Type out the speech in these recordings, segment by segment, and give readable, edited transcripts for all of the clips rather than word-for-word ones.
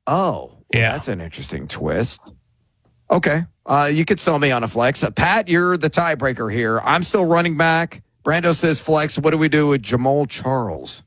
Oh, well, Yeah. that's an interesting twist. Okay. You could sell me on a flex. Pat, you're the tiebreaker here. I'm still running back. Brando says flex. What do we do with Jamal Charles?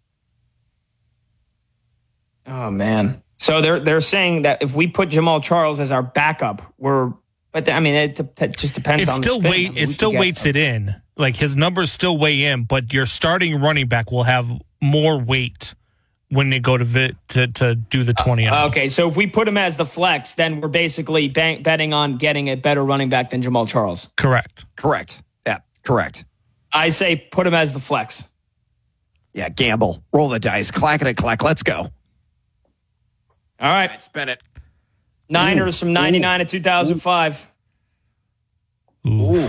Oh, man. So they're saying that if we put Jamal Charles as our backup, it just depends It's on still the spin. it still weights it in. Like his numbers still weigh in, but your starting running back will have more weight when they go to do the 20. Okay, so if we put him as the flex, then we're basically betting on getting a better running back than Jamal Charles. Correct. Yeah, correct. I say put him as the flex. Yeah, gamble. Roll the dice. Clack it and clack. Let's go. All right. Spin it. Niners from 99 to 2005. Ooh.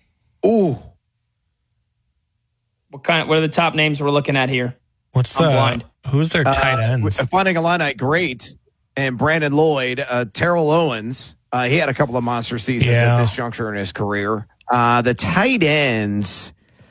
What are the top names we're looking at here? I'm blind. Who's their tight ends? Finding Illini, great. And Brandon Lloyd, Terrell Owens. He had a couple of monster seasons at this juncture in his career. The tight ends.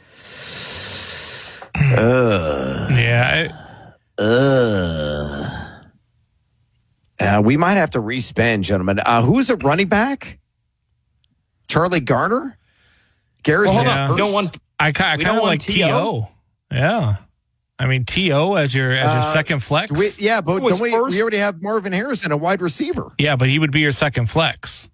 We might have to respend, gentlemen. Who's a running back? Charlie Garner? Garrison? Hold on. We don't want. I kind of like T.O. Yeah. I mean, T.O. as your second flex. But don't we already have Marvin Harrison, a wide receiver. Yeah, but he would be your second flex.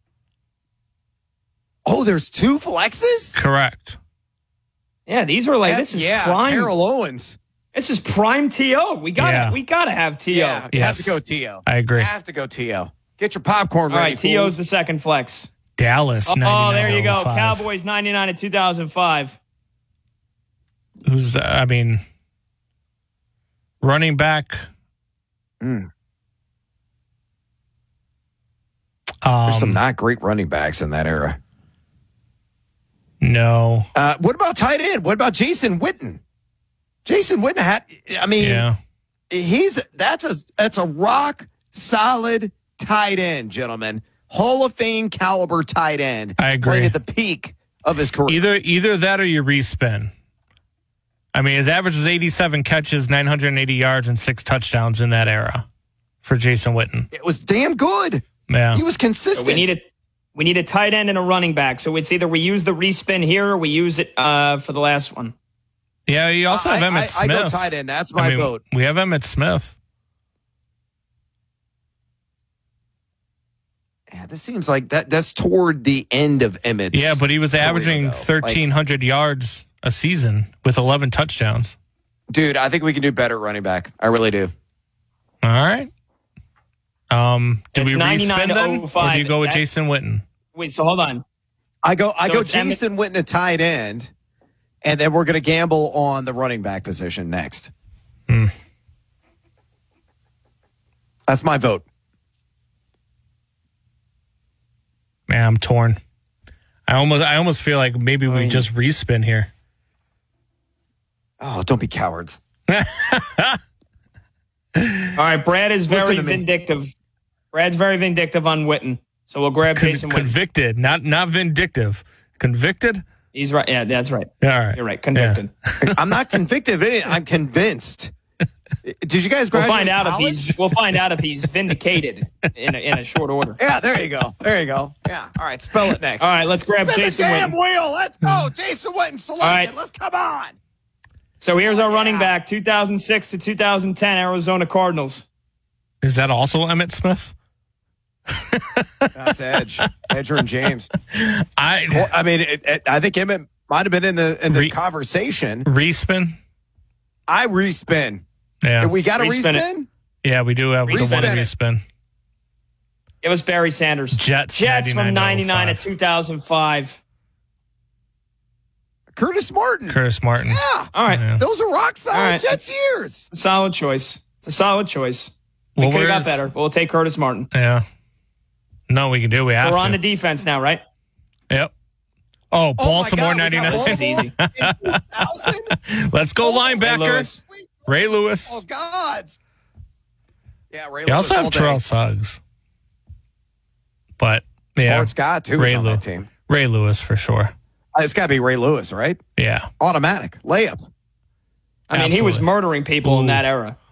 Oh, there's two flexes? Correct. Yeah, these were this is prime. Terrell Owens. This is prime T.O. We gotta have T.O. Yeah, you have to go T.O. I agree. You have to go T.O. Get your popcorn All ready. right, T.O.'s the second flex. Dallas, 99. Oh, there you go. Cowboys, 99 to 2005. Who's running back? There's some not great running backs in that era. No. What about tight end? What about Jason Witten? Jason Witten that's a rock solid tight end, gentlemen. Hall of Fame caliber tight end. I agree. Playing at the peak of his career. Either that or you respin. I mean, his average was 87 catches, 980 yards, and 6 touchdowns in that era for Jason Witten. It was damn good. Yeah. He was consistent. So we need a tight end and a running back. So it's either we use the respin here or we use it for the last one. Yeah, you also have Emmitt Smith. I go tight end. That's my vote. We have Emmitt Smith. Yeah, this seems like that's toward the end of Emmitt's. Yeah, but he was averaging 1,300 yards a season with 11 touchdowns. Dude, I think we can do better running back. I really do. All right. Do we respin then? Or do you go with Jason Witten? Wait, so hold on. I go Jason Witten to tight end, and then we're going to gamble on the running back position next. That's my vote. Man, I'm torn. I almost feel like maybe we just respin here. Oh, don't be cowards. All right, Brad is very vindictive. Brad's very vindictive on Witten. So we'll grab Jason Witten. Convicted, not vindictive. Convicted? He's right. Yeah, that's right. All right. You're right. Convicted. Yeah. I'm not convicted. I'm convinced. Did you guys graduate We'll find out if he's vindicated in a short order. Yeah, there you go. Yeah. All right, spell it next. All right, let's grab Jason Witten. Damn wheel. Let's go. Jason Witten selected. All right. Let's come on. So here's our running back, 2006 to 2010 Arizona Cardinals. Is that also Emmitt Smith? That's Edger and James. I think Emmitt might have been in the conversation. Respin? I respin. Yeah. We got a respin? Yeah, we do have one respin. It was Barry Sanders. Jets from 99 to 2005. Curtis Martin. Yeah. All right. Yeah. Those are rock solid Jets years. Solid choice. It's a solid choice. We could have got better, but we'll take Curtis Martin. Yeah. No, we can do. We're on the defense now, right? Yep. Oh, Baltimore 99. This is easy. Let's go linebacker. Ray Lewis. Oh, God. Yeah, Ray Lewis. You also have Terrell Suggs. But, yeah. Ford Scott, too, on that team. Ray Lewis, for sure. It's got to be Ray Lewis, right? Yeah. Automatic. Layup. I mean, he was murdering people in that era.